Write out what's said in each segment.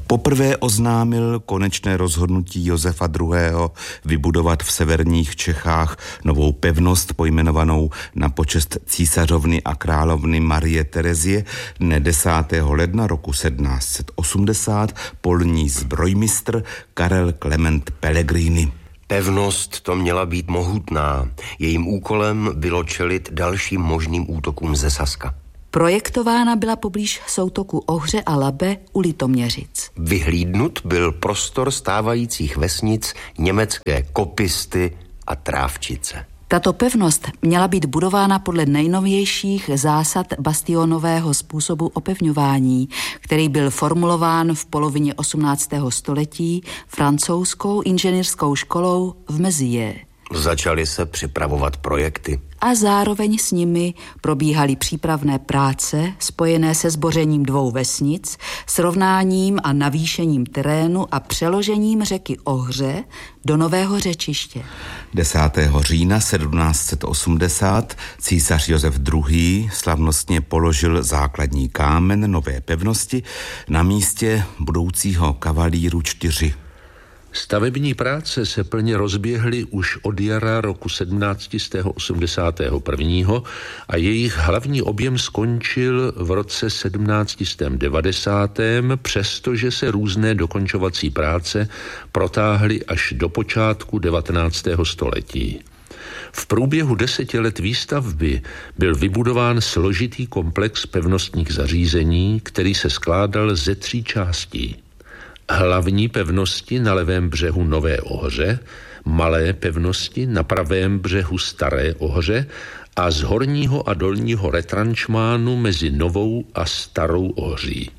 Poprvé oznámil konečné rozhodnutí Josefa II. Vybudovat v severních Čechách novou pevnost pojmenovanou na počest císařovny a královny Marie Terezie dne 10. ledna roku 1780 polní zbrojmistr Karel Klement Pellegrini. Pevnost to měla být mohutná. Jejím úkolem bylo čelit dalším možným útokům ze Saska. Projektována byla poblíž soutoku Ohře a Labe u Litoměřic. Vyhlídnut byl prostor stávajících vesnic německé Kopisty a Trávčice. Tato pevnost měla být budována podle nejnovějších zásad bastionového způsobu opevňování, který byl formulován v polovině 18. století francouzskou inženýrskou školou v Mézières. Začaly se připravovat projekty. A zároveň s nimi probíhaly přípravné práce spojené se zbořením 2 vesnic, srovnáním a navýšením terénu a přeložením řeky Ohře do nového řečiště. 10. října 1780 císař Josef II. Slavnostně položil základní kámen nové pevnosti na místě budoucího kavalíru 4. Stavební práce se plně rozběhly už od jara roku 1781 a jejich hlavní objem skončil v roce 1790, přestože se různé dokončovací práce protáhly až do počátku 19. století. V průběhu 10 let výstavby byl vybudován složitý komplex pevnostních zařízení, který se skládal ze 3 částí. Hlavní pevnosti na levém břehu Nové Ohře, malé pevnosti na pravém břehu Staré Ohře a z horního a dolního retranšmánu mezi Novou a Starou Ohří.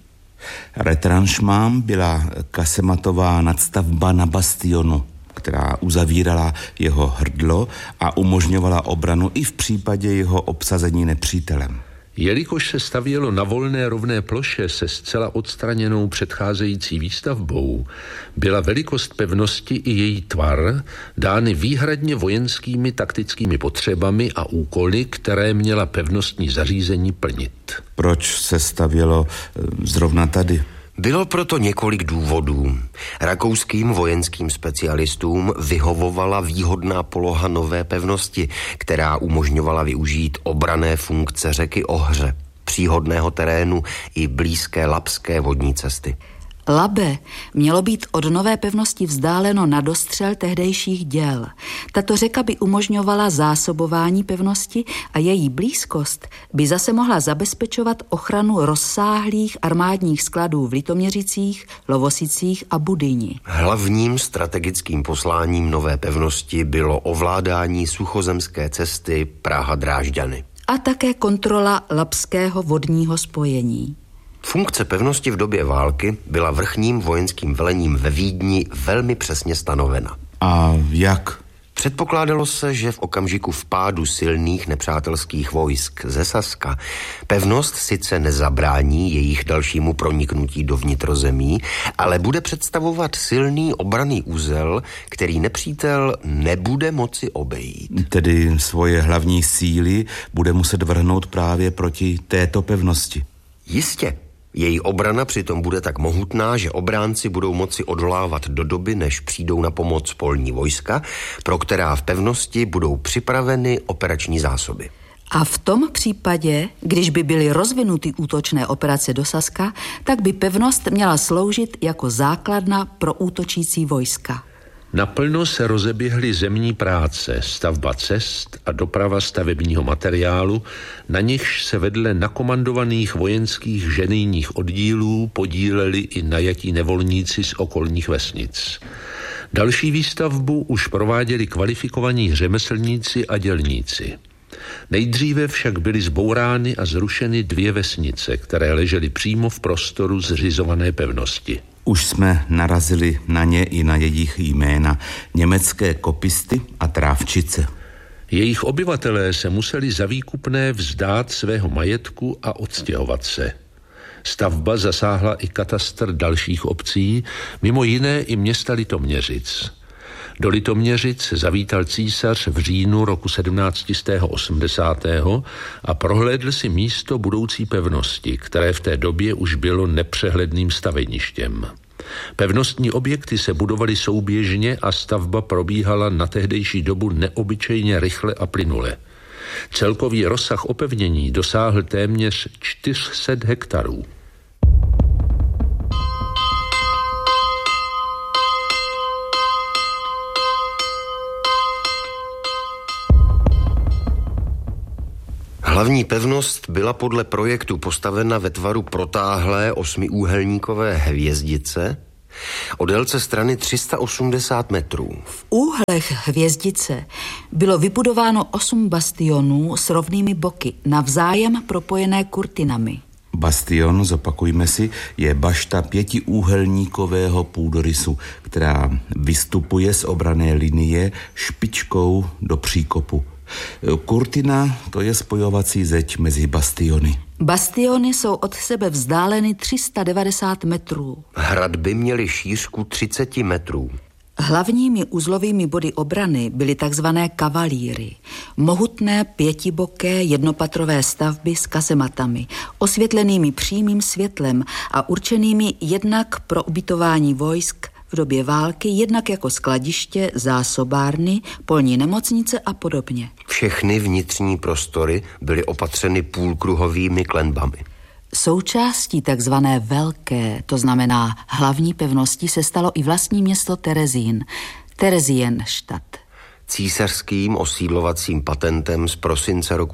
Retranšmán byla kasematová nadstavba na bastionu, která uzavírala jeho hrdlo a umožňovala obranu i v případě jeho obsazení nepřítelem. Jelikož se stavělo na volné rovné ploše se zcela odstraněnou předcházející výstavbou, byla velikost pevnosti i její tvar dány výhradně vojenskými taktickými potřebami a úkoly, které měla pevnostní zařízení plnit. Proč se stavělo zrovna tady? Bylo proto několik důvodů. Rakouským vojenským specialistům vyhovovala výhodná poloha nové pevnosti, která umožňovala využít obranné funkce řeky Ohře, příhodného terénu i blízké labské vodní cesty. Labe mělo být od nové pevnosti vzdáleno na dostřel tehdejších děl. Tato řeka by umožňovala zásobování pevnosti a její blízkost by zase mohla zabezpečovat ochranu rozsáhlých armádních skladů v Litoměřicích, Lovosicích a Budyni. Hlavním strategickým posláním nové pevnosti bylo ovládání suchozemské cesty Praha-Drážďany. A také kontrola labského vodního spojení. Funkce pevnosti v době války byla vrchním vojenským velením ve Vídni velmi přesně stanovena. A jak? Předpokládalo se, že v okamžiku vpádu silných nepřátelských vojsk ze Saska pevnost sice nezabrání jejich dalšímu proniknutí do vnitrozemí, ale bude představovat silný obranný úzel, který nepřítel nebude moci obejít. Tedy svoje hlavní síly bude muset vrhnout právě proti této pevnosti. Jistě. Její obrana přitom bude tak mohutná, že obránci budou moci odolávat do doby, než přijdou na pomoc polní vojska, pro která v pevnosti budou připraveny operační zásoby. A v tom případě, když by byly rozvinuty útočné operace do Saska, tak by pevnost měla sloužit jako základna pro útočící vojska. Naplno se rozeběhly zemní práce, stavba cest a doprava stavebního materiálu, na nichž se vedle nakomandovaných vojenských ženijních oddílů podíleli i najatí nevolníci z okolních vesnic. Další výstavbu už prováděli kvalifikovaní řemeslníci a dělníci. Nejdříve však byly zbourány a zrušeny 2 vesnice, které ležely přímo v prostoru zřizované pevnosti. Už jsme narazili na ně i na jejich jména: německé Kopisty a Trávčice. Jejich obyvatelé se museli za výkupné vzdát svého majetku a odstěhovat se. Stavba zasáhla i katastr dalších obcí, mimo jiné i města Litoměřic. Do Litoměřic zavítal císař v říjnu roku 1780 a prohlédl si místo budoucí pevnosti, které v té době už bylo nepřehledným staveništěm. Pevnostní objekty se budovaly souběžně a stavba probíhala na tehdejší dobu neobyčejně rychle a plynule. Celkový rozsah opevnění dosáhl téměř 400 hektarů. Hlavní pevnost byla podle projektu postavena ve tvaru protáhlé 8úhelníkové hvězdice o délce strany 380 metrů. V úhlech hvězdice bylo vybudováno 8 bastionů s rovnými boky, navzájem propojené kurtinami. Bastion, zopakujme si, je bašta 5úhelníkového půdorysu, která vystupuje z obranné linie špičkou do příkopu. Kurtina, to je spojovací zeď mezi bastiony. Bastiony jsou od sebe vzdáleny 390 metrů. Hradby měly šířku 30 metrů. Hlavními uzlovými body obrany byly takzvané kavalíry. Mohutné pětiboké jednopatrové stavby s kazematami, osvětlenými přímým světlem a určenými jednak pro ubytování vojsk v době války, jednak jako skladiště, zásobárny, polní nemocnice a podobně. Všechny vnitřní prostory byly opatřeny půlkruhovými klenbami. Součástí takzvané velké, to znamená hlavní pevnosti, se stalo i vlastní město Terezín, Theresienstadt. Císařským osídlovacím patentem z prosince roku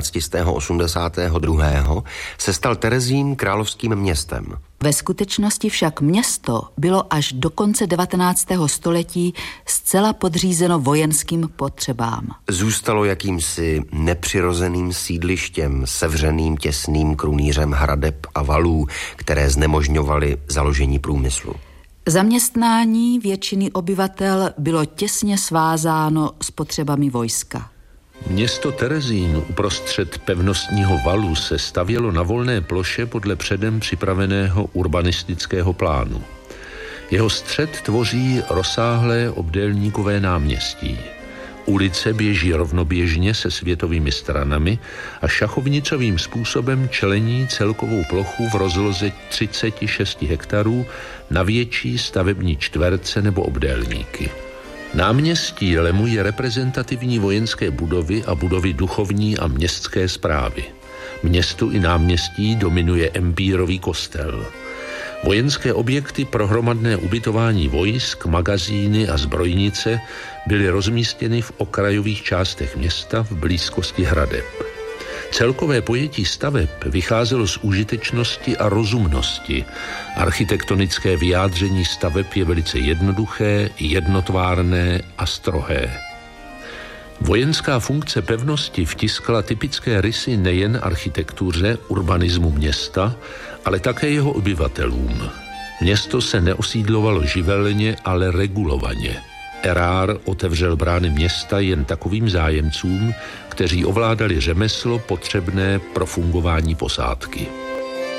1782 se stal Terezín královským městem. Ve skutečnosti však město bylo až do konce 19. století zcela podřízeno vojenským potřebám. Zůstalo jakýmsi nepřirozeným sídlištěm, sevřeným těsným krunýřem hradeb a valů, které znemožňovaly založení průmyslu. Zaměstnání většiny obyvatel bylo těsně svázáno s potřebami vojska. Město Terezín uprostřed pevnostního valu se stavělo na volné ploše podle předem připraveného urbanistického plánu. Jeho střed tvoří rozsáhlé obdélníkové náměstí. Ulice běží rovnoběžně se světovými stranami a šachovnicovým způsobem člení celkovou plochu v rozloze 36 hektarů na větší stavební čtverce nebo obdélníky. Náměstí lemují reprezentativní vojenské budovy a budovy duchovní a městské správy. Městu i náměstí dominuje empírový kostel. Vojenské objekty pro hromadné ubytování vojsk, magazíny a zbrojnice byly rozmístěny v okrajových částech města v blízkosti hradeb. Celkové pojetí staveb vycházelo z užitečnosti a rozumnosti. Architektonické vyjádření staveb je velice jednoduché, jednotvárné a strohé. Vojenská funkce pevnosti vtiskla typické rysy nejen architektuře, urbanismu města, ale také jeho obyvatelům. Město se neosídlovalo živelně, ale regulovaně. Erár otevřel brány města jen takovým zájemcům, kteří ovládali řemeslo potřebné pro fungování posádky.